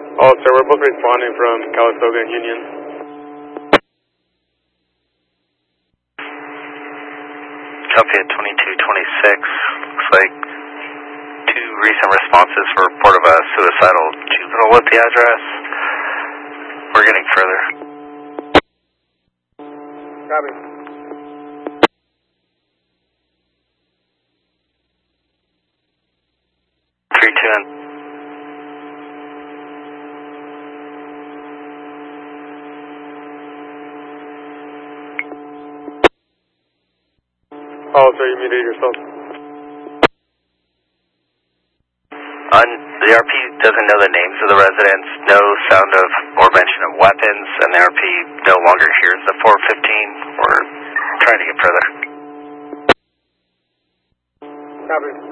Oh, sir, we're both responding from Calistoga and Union. Copy at 2226. Looks like two recent responses for report of a suicidal juvenile with the address. We're getting further. Copy. 3-2. Oh, sir, you muted yourself. The RP doesn't know the names of the residents, no sound of or mention of weapons, and the RP no longer hears the 415. We're trying to get further. Copy.